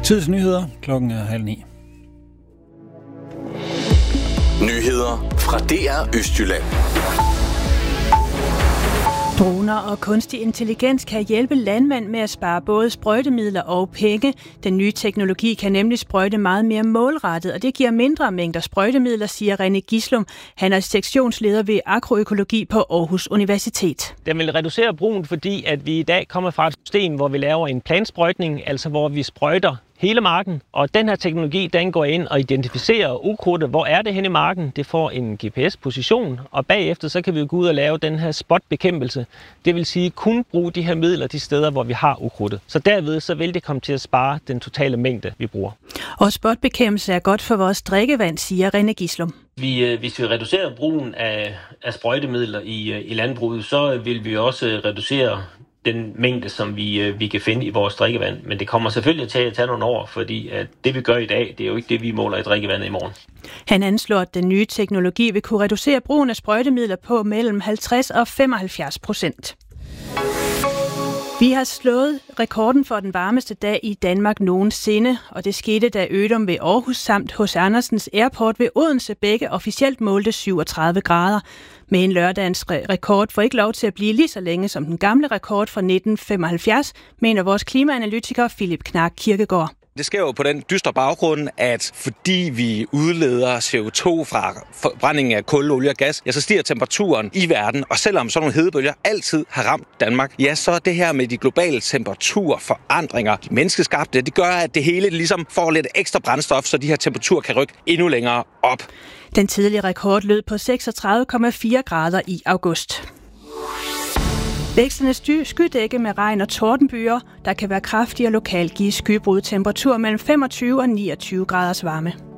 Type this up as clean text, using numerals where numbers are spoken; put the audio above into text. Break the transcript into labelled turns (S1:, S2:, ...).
S1: Tid til nyheder. Klokken er 8:30.
S2: Nyheder fra DR Østjylland.
S3: Droner og kunstig intelligens kan hjælpe landmænd med at spare både sprøjtemidler og penge. Den nye teknologi kan nemlig sprøjte meget mere målrettet, og det giver mindre mængder sprøjtemidler, siger René Gislum. Han er sektionsleder ved agroøkologi på Aarhus Universitet.
S4: Den vil reducere brugen, fordi at vi i dag kommer fra et system, hvor vi laver en plansprøjtning, altså hvor vi sprøjter hele marken, og den her teknologi, den går ind og identificerer ukrudtet, hvor er det henne i marken. Det får en GPS-position, og bagefter så kan vi gå ud og lave den her spotbekæmpelse. Det vil sige kun bruge de her midler de steder, hvor vi har ukrudtet. Så derved så vil det komme til at spare den totale mængde, vi bruger.
S3: Og spotbekæmpelse er godt for vores drikkevand, siger René Gislum.
S4: Hvis vi reducerer brugen af sprøjtemidler i landbruget, så vil vi også reducere den mængde, som vi kan finde i vores drikkevand. Men det kommer selvfølgelig til at tage nogle år, fordi at det vi gør i dag, det er jo ikke det, vi måler i drikkevandet i morgen.
S3: Han anslår, at den nye teknologi vil kunne reducere brugen af sprøjtemidler på mellem 50 og 75%. Vi har slået rekorden for den varmeste dag i Danmark nogensinde, og det skete, da Ødum ved Aarhus samt H.C. Andersens Airport ved Odense begge officielt målte 37 grader. Men lørdagens rekord får ikke lov til at blive lige så længe som den gamle rekord fra 1975, mener vores klimaanalytiker Philip Knark Kirkegaard.
S5: Det sker jo på den dystre baggrund, at fordi vi udleder CO2 fra forbrændingen af kul, olie og gas, ja, så stiger temperaturen i verden. Og selvom sådan nogle hedebølger altid har ramt Danmark, ja, så det her med de globale temperaturforandringer, de menneskeskabte, det gør, at det hele ligesom får lidt ekstra brændstof, så de her temperaturer kan rykke endnu længere op.
S3: Den tidlige rekord lød på 36,4 grader i august. Vækstende skydække med regn og tordenbyger, der kan være kraftige og lokalt give skybrud, temperatur mellem 25 og 29 graders varme.